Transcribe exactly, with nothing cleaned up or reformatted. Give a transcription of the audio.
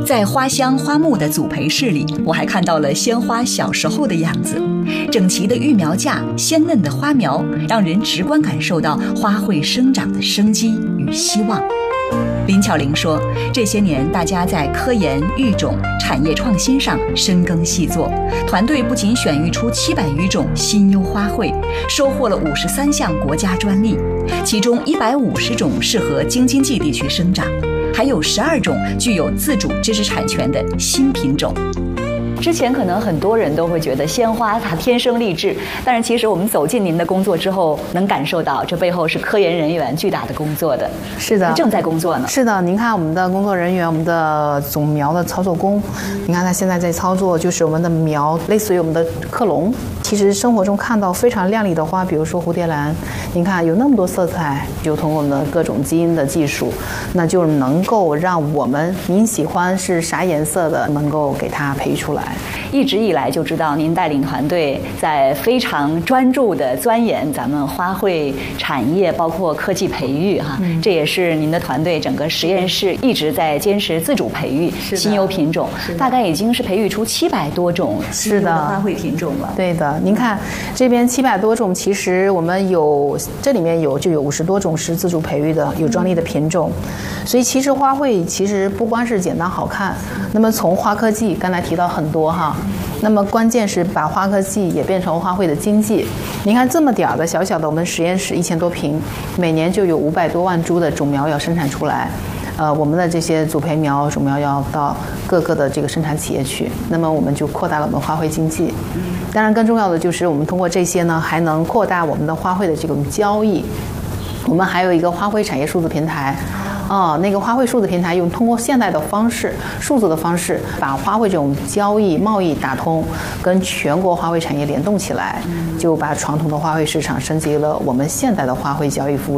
在花香花木的组培室里，我还看到了鲜花小时候的样子，整齐的育苗架，鲜嫩的花苗，让人直观感受到花卉生长的生机与希望。林巧玲说，这些年大家在科研、育种、产业创新上深耕细作，团队不仅选育出七百余种新优花卉，收获了五十三项国家专利，其中一百五十种适合京津冀地区生长，还有十二种具有自主知识产权的新品种。之前可能很多人都会觉得鲜花它天生丽质，但是其实我们走进您的工作之后，能感受到这背后是科研人员巨大的工作的。 是的， 正在工作呢。 是的，您看我们的工作人员，我们的种苗的操作工，您看他现在在操作，就是我们的苗，类似于我们的克隆。其实生活中看到非常亮丽的花，比如说蝴蝶兰，您看有那么多色彩，就通过我们的各种基因的技术，那就能够让我们您喜欢是啥颜色的，能够给它培育出来。 一直以来就知道您带领团队在非常专注地钻研咱们花卉产业，包括科技培育哈、嗯，这也是您的团队整个实验室一直在坚持自主培育新优品种，大概已经是培育出七百多种新优的花卉品种了。 对的，您看这边七百多种，其实我们有这里面有就有五十多种是自主培育的，有专利的品种，所以其实花卉其实不光是简单好看，那么从花科技刚才提到很多哈。那么关键是把花科技也变成花卉的经济。您看这么点儿的小小的我们实验室一千多平，每年就有五百多万株的种苗要生产出来。呃，我们的这些组培苗、种苗要到各个的这个生产企业去，那么我们就扩大了我们花卉经济。当然，更重要的就是我们通过这些呢，还能扩大我们的花卉的这种交易。我们还有一个花卉产业数字平台。哦，那个花卉数字平台用通过现代的方式、数字的方式，把花卉这种交易、贸易打通，跟全国花卉产业联动起来，就把传统的花卉市场升级了我们现代的花卉交易服务。